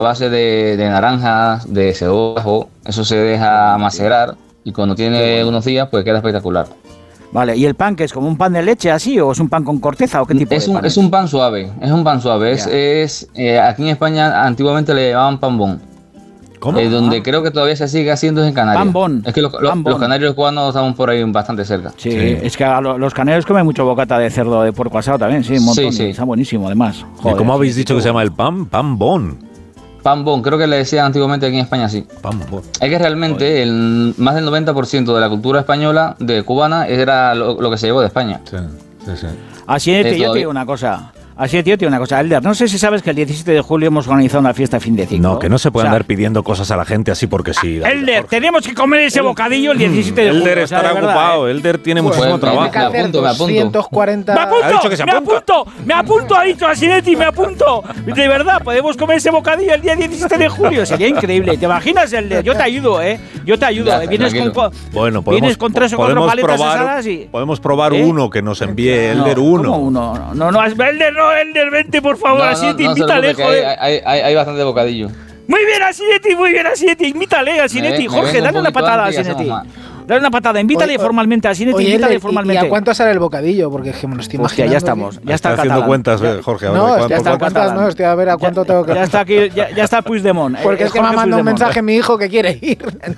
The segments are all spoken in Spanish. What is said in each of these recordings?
a base de naranjas, de cebolla, eso se deja macerar y cuando tiene unos días pues queda espectacular. Vale, ¿y el pan que es como un pan de leche así o es un pan con corteza o qué tipo de pan es un pan suave, aquí en España antiguamente le llamaban pan bon. ¿Cómo? Donde creo que todavía se sigue haciendo es en Canarias. Pan bon. Es que los canarios cubanos estamos por ahí bastante cerca. Sí, es que los canarios comen mucho bocata de cerdo de puerco asado también, sí, un montón. Sí. Está buenísimo además. Joder, ¿cómo habéis dicho que se llama el pan? Pan bon. Pan bon, creo que le decían antiguamente aquí en España así. Pan bon. Es que realmente más del 90% de la cultura española, de cubana, era lo que se llevó de España. Sí. Así es, yo te digo una cosa. Elder, no sé si sabes que el 17 de julio hemos organizado una fiesta fin de ciclo. No, que no se puede andar pidiendo cosas a la gente así porque sí. Elder, tenemos que comer ese bocadillo el 17 de julio. Elder estará ocupado, Elder tiene muchísimo trabajo. Me apunto. 240... Me apunto, ha dicho Asinetti, me apunto. De verdad, podemos comer ese bocadillo el día 17 de julio, sería increíble. ¿Te imaginas, Elder? Yo te ayudo, Yo te ayudo. Vienes con 3 o 4 paletas asadas y... Podemos probar uno que nos envíe Elder uno. ¿Cómo uno? No, Elder, no. Elder, vente por favor, Asinetti, invítale, joder. Hay bastante bocadillo. Muy bien, Asinetti, invítale, Asinetti. Jorge, dale una patada a Asinetti. Dale una patada, invítale formalmente a Asinetti, invítale formalmente. ¿Y a cuánto sale el bocadillo? Porque es que me lo estoy imaginando. Hostia, ya estamos. Ya está haciendo cuentas, Jorge. Estoy a ver a cuánto tengo que... Ya está aquí, ya está Puigdemont. Porque es que me ha mandado un mensaje mi hijo que quiere ir.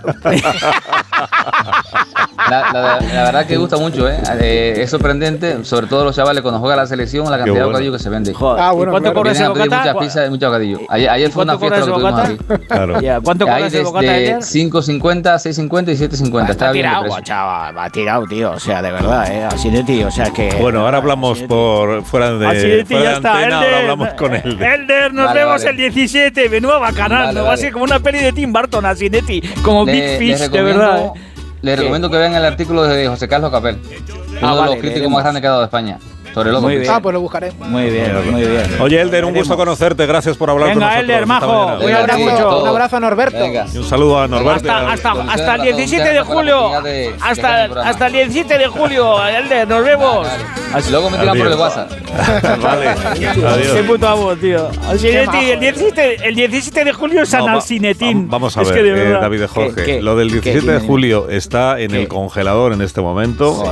La verdad que gusta mucho, es sorprendente, sobre todo los chavales cuando juega la selección, la cantidad de bocadillo que se vende. Bueno, ¿cuánto cobra ese bocata? Muchas pizzas y muchos bocadillos. Ayer fue una fiesta lo que tuvimos aquí. Claro. ¿Cuánto cobra ese bocata ayer? 5.50, 6.50 y 7.50. Está bien. Chaval, va tirado, tío. O sea, de verdad, Asinetti, o sea que... Bueno, ahora hablamos por fuera de antena, ahora hablamos con Elder. Elder, nos vemos el 17, menudo bacanal, va a ser como una peli de Tim Burton, Asinetti, como Big Fish, de verdad. Les recomiendo que vean el artículo de José Carlos Capel, uno de los críticos más grandes que ha dado de España. Sobre Loco. Pues lo buscaré. Muy bien. Oye, Elder, un gusto conocerte. Gracias por hablar con nosotros. Venga, Elder, majo. Un abrazo a Norberto. Venga. Y un saludo a Norberto. Hasta el 17 de julio. Hasta el 17 de julio, Elder, nos vemos. Luego me tiran por el WhatsApp. Vale. Adiós. Qué puto amo, tío. El 17 de julio es San Alcinetín. Vamos a ver, David de Jorge. Lo del 17 de julio está en el congelador en este momento.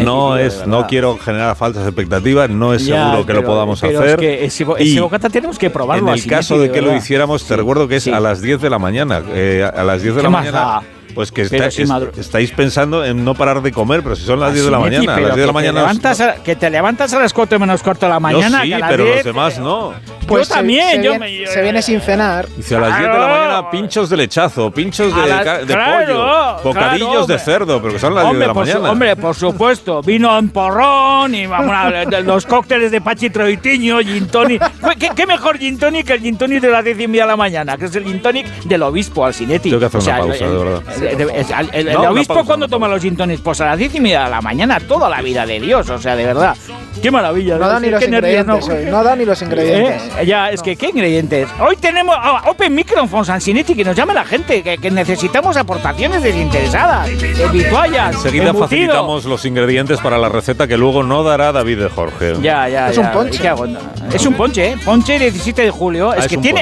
No quiero generar falsas expectativas. No es seguro que lo podamos hacer. Es que ese bocata tenemos que probarlo. En el caso de que lo hiciéramos, te recuerdo que es a las 10 de la mañana. A las 10 de la mañana. Pues que estáis pensando en no parar de comer, pero si son las 10 de la mañana. A las 10 de la mañana. Que te levantas a las 4 menos cuarto de la mañana. Yo sí, pero los demás no. Pues yo también. Se viene sin cenar. Dice a las 10 de la mañana pinchos de lechazo, pinchos de pollo, bocadillos de cerdo, pero que son las 10 de la mañana. Hombre, por supuesto. Vino en porrón y los cócteles de Pachi Troitiño, gin tonic. ¿Qué mejor gin tonic que el gin tonic de las 10:30 de la mañana? Que es el gin tonic del obispo Alcinetti. Tengo que hacer una pausa, de verdad. El obispo cuando toma los gin tonics, pues a las 10:30 de la mañana, toda la vida de Dios, o sea, de verdad. Qué maravilla. No da ni los ingredientes hoy. No da ni los ingredientes. Ya, es que ¿qué ingredientes? Hoy tenemos Open Microphone Sansinetti, que nos llama la gente, que necesitamos aportaciones desinteresadas, vituallas. Enseguida facilitamos los ingredientes para la receta que luego no dará David de Jorge. Ya. Es un ponche. Es un ponche, Ponche 17 de julio.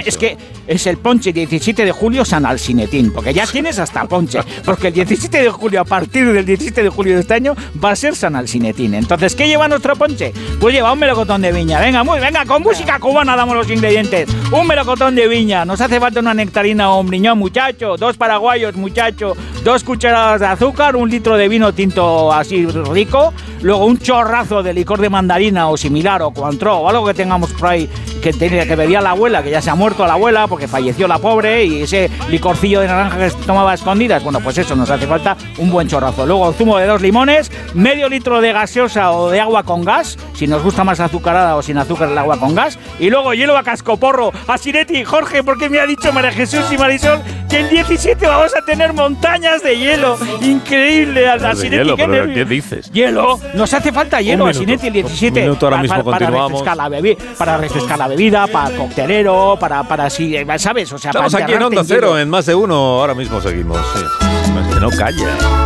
Es el ponche 17 de julio San Alcinetín, porque ya tienes hasta ponche. Porque el 17 de julio, a partir del 17 de julio de este año, va a ser San Alcinetín. Entonces, ¿qué lleva nuestro ponche? Pues lleva un melocotón de viña. Venga, con música cubana damos los ingredientes. Un melocotón de viña. Nos hace falta una nectarina o un briñón, muchacho. 2 paraguayos, muchacho. 2 cucharadas de azúcar. 1 litro de vino tinto así rico. Luego un chorrazo de licor de mandarina o similar, o Cointreau, o algo que tengamos por ahí que bebía la abuela, que ya se ha muerto la abuela porque falleció la pobre, y ese licorcillo de naranja que se tomaba a escondidas. Bueno, pues eso, nos hace falta un buen chorrazo. Luego zumo de 2 limones, medio litro de gaseosa o de agua con gas, si nos gusta más azucarada o sin azúcar el agua con gas, y luego hielo a cascoporro. Asinetti, Jorge, porque me ha dicho María Jesús y Marisol que el 17 vamos a tener montañas de hielo. Increíble, Asinetti. ¿Qué dices? Hielo, nos hace falta hielo, Asinetti, el 17. Un minuto, ahora mismo continuamos. Para refrescar la bebida, para coctelero, para así, ¿sabes? O sea, estamos aquí en Onda Cero, en Más de Uno, ahora mismo seguimos. Sí. Que no calla.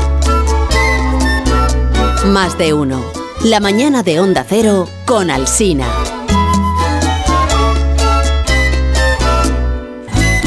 Más de Uno. La mañana de Onda Cero con Alsina.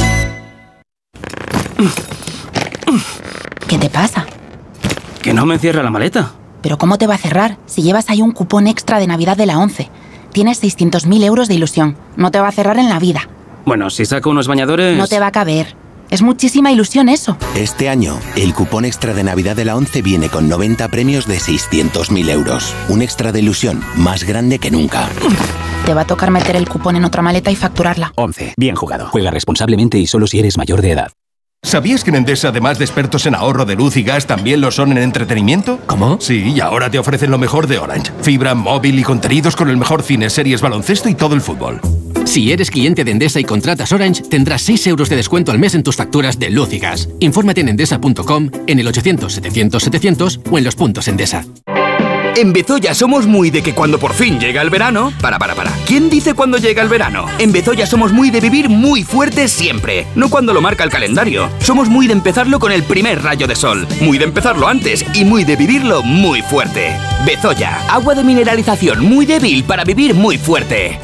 ¿Qué te pasa? Que no me cierra la maleta. ¿Pero cómo te va a cerrar si llevas ahí un cupón extra de Navidad de la ONCE? Tienes 600.000 euros de ilusión. No te va a cerrar en la vida. Bueno, si saco unos bañadores... No te va a caber. Es muchísima ilusión eso. Este año, el cupón extra de Navidad de la ONCE viene con 90 premios de 600.000 euros. Un extra de ilusión más grande que nunca. Te va a tocar meter el cupón en otra maleta y facturarla. ONCE. Bien jugado. Juega responsablemente y solo si eres mayor de edad. ¿Sabías que en Endesa, además de expertos en ahorro de luz y gas, también lo son en entretenimiento? ¿Cómo? Sí, y ahora te ofrecen lo mejor de Orange. Fibra, móvil y contenidos con el mejor cine, series, baloncesto y todo el fútbol. Si eres cliente de Endesa y contratas Orange, tendrás 6 euros de descuento al mes en tus facturas de luz y gas. Infórmate en endesa.com, en el 800-700-700 o en los puntos Endesa. En Bezoya somos muy de que cuando por fin llega el verano... Para. ¿Quién dice cuándo llega el verano? En Bezoya somos muy de vivir muy fuerte siempre, no cuando lo marca el calendario. Somos muy de empezarlo con el primer rayo de sol, muy de empezarlo antes y muy de vivirlo muy fuerte. Bezoya, agua de mineralización muy débil para vivir muy fuerte.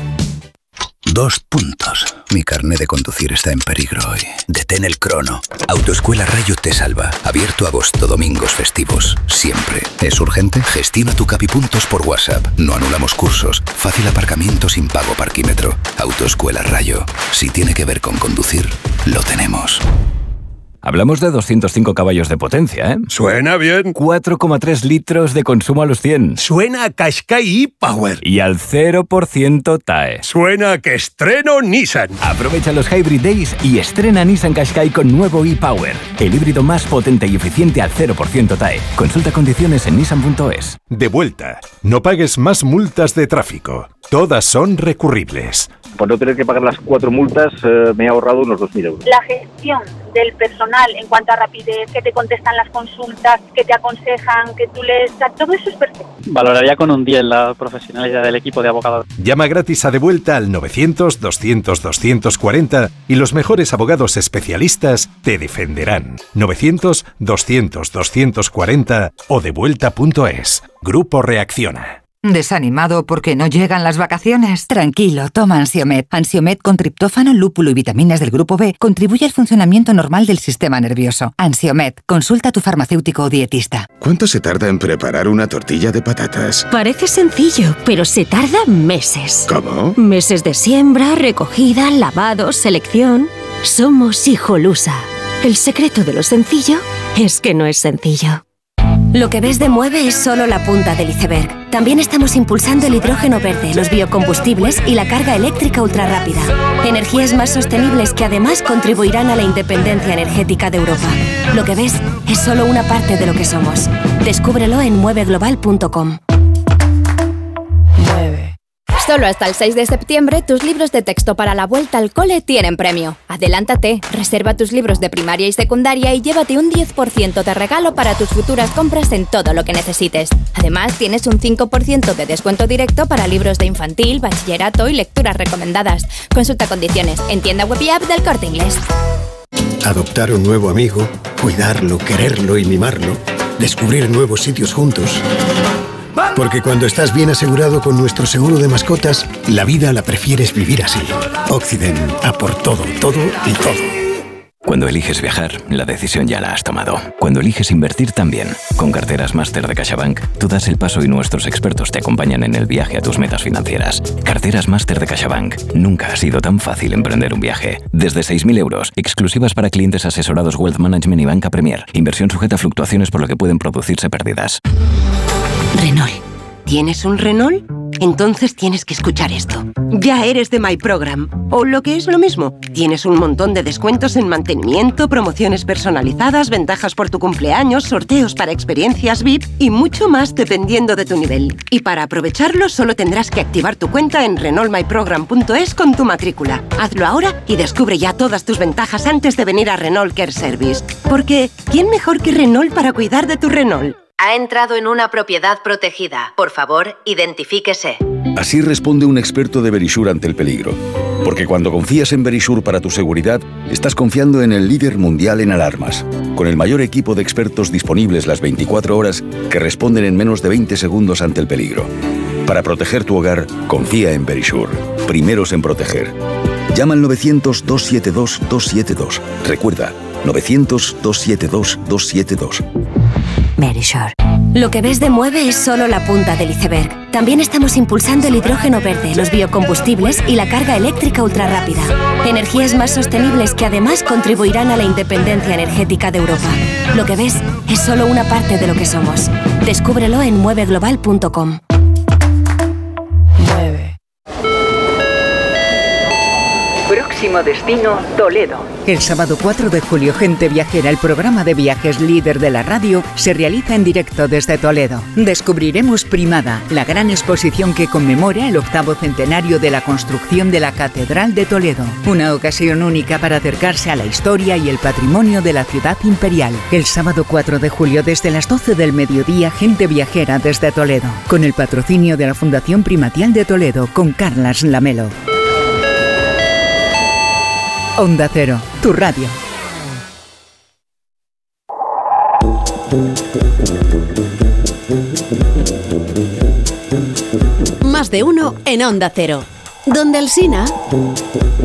2 puntos. Mi carné de conducir está en peligro hoy. Detén el crono. Autoescuela Rayo te salva. Abierto agosto, domingos, festivos. Siempre. ¿Es urgente? Gestiona tu Capipuntos por WhatsApp. No anulamos cursos. Fácil aparcamiento sin pago parquímetro. Autoescuela Rayo. Si tiene que ver con conducir, lo tenemos. Hablamos de 205 caballos de potencia, ¿eh? Suena bien. 4,3 litros de consumo a los 100. Suena a Qashqai e-Power. Y al 0% TAE. Suena a que estreno Nissan. Aprovecha los Hybrid Days y estrena Nissan Qashqai con nuevo e-Power. El híbrido más potente y eficiente al 0% TAE. Consulta condiciones en nissan.es. De vuelta. No pagues más multas de tráfico. Todas son recurribles. Por no tener que pagar las 4 multas, me he ahorrado unos 2.000 euros. La gestión del personal en cuanto a rapidez, que te contestan las consultas, que te aconsejan, que tú lees, todo eso es perfecto. Valoraría con un 10 la profesionalidad del equipo de abogados. Llama gratis a De Vuelta al 900-200-240 y los mejores abogados especialistas te defenderán. 900-200-240 o devuelta.es. Grupo Reacciona. ¿Desanimado porque no llegan las vacaciones? Tranquilo, toma Ansiomed. Ansiomed con triptófano, lúpulo y vitaminas del grupo B contribuye al funcionamiento normal del sistema nervioso. Ansiomed, consulta a tu farmacéutico o dietista. ¿Cuánto se tarda en preparar una tortilla de patatas? Parece sencillo, pero se tarda meses. ¿Cómo? Meses de siembra, recogida, lavado, selección. Somos Hijolusa. El secreto de lo sencillo es que no es sencillo. Lo que ves de Mueve es solo la punta del iceberg. También estamos impulsando el hidrógeno verde, los biocombustibles y la carga eléctrica ultrarrápida. Energías más sostenibles que además contribuirán a la independencia energética de Europa. Lo que ves es solo una parte de lo que somos. Descúbrelo en mueveglobal.com. Solo hasta el 6 de septiembre, tus libros de texto para la vuelta al cole tienen premio. Adelántate, reserva tus libros de primaria y secundaria y llévate un 10% de regalo para tus futuras compras en todo lo que necesites. Además, tienes un 5% de descuento directo para libros de infantil, bachillerato y lecturas recomendadas. Consulta condiciones en tienda web y app del Corte Inglés. Adoptar un nuevo amigo, cuidarlo, quererlo y mimarlo. Descubrir nuevos sitios juntos. Porque cuando estás bien asegurado con nuestro seguro de mascotas, la vida la prefieres vivir así. Occident, a por todo, todo y todo. Cuando eliges viajar, la decisión ya la has tomado. Cuando eliges invertir también. Con Carteras Máster de CaixaBank, tú das el paso y nuestros expertos te acompañan en el viaje a tus metas financieras. Carteras Máster de CaixaBank. Nunca ha sido tan fácil emprender un viaje. Desde 6.000 euros, exclusivas para clientes asesorados Wealth Management y Banca Premier. Inversión sujeta a fluctuaciones por lo que pueden producirse pérdidas. Renault. ¿Tienes un Renault? Entonces tienes que escuchar esto. Ya eres de My Program. O lo que es lo mismo, tienes un montón de descuentos en mantenimiento, promociones personalizadas, ventajas por tu cumpleaños, sorteos para experiencias VIP y mucho más dependiendo de tu nivel. Y para aprovecharlo solo tendrás que activar tu cuenta en renaultmyprogram.es con tu matrícula. Hazlo ahora y descubre ya todas tus ventajas antes de venir a Renault Care Service. Porque, ¿quién mejor que Renault para cuidar de tu Renault? Ha entrado en una propiedad protegida. Por favor, identifíquese. Así responde un experto de Verisure ante el peligro. Porque cuando confías en Verisure para tu seguridad, estás confiando en el líder mundial en alarmas. Con el mayor equipo de expertos disponibles las 24 horas que responden en menos de 20 segundos ante el peligro. Para proteger tu hogar, confía en Verisure. Primeros en proteger. Llama al 900-272-272. Recuerda, 900-272-272. Verisure. Lo que ves de Mueve es solo la punta del iceberg. También estamos impulsando el hidrógeno verde, los biocombustibles y la carga eléctrica ultrarrápida. Energías más sostenibles que además contribuirán a la independencia energética de Europa. Lo que ves es solo una parte de lo que somos. Descúbrelo en mueveglobal.com. Próximo destino, Toledo. El sábado 4 de julio, Gente Viajera, el programa de viajes líder de la radio, se realiza en directo desde Toledo. Descubriremos Primada, la gran exposición que conmemora el 8º centenario de la construcción de la Catedral de Toledo. Una ocasión única para acercarse a la historia y el patrimonio de la ciudad imperial. El sábado 4 de julio, desde las 12 del mediodía, Gente Viajera desde Toledo. Con el patrocinio de la Fundación Primatial de Toledo, con Carlas Lamelo. Onda Cero, tu radio. Más de uno en Onda Cero. Donde Alsina.